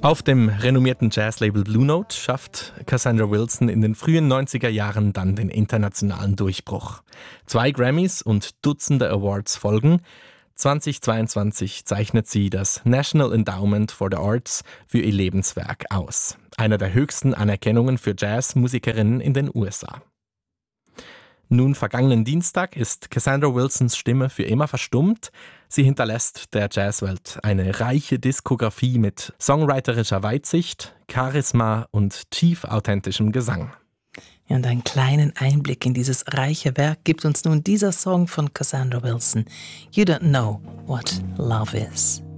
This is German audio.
Auf dem renommierten Jazzlabel Blue Note schafft Cassandra Wilson in den frühen 90er Jahren dann den internationalen Durchbruch. 2 Grammys und Dutzende Awards folgen. 2022 zeichnet sie das National Endowment for the Arts für ihr Lebenswerk aus. Einer der höchsten Anerkennungen für Jazzmusikerinnen in den USA. Nun, vergangenen Dienstag ist Cassandra Wilsons Stimme für immer verstummt. Sie hinterlässt der Jazzwelt eine reiche Diskografie mit songwriterischer Weitsicht, Charisma und tief authentischem Gesang. Ja, und einen kleinen Einblick in dieses reiche Werk gibt uns nun dieser Song von Cassandra Wilson. You don't know what love is.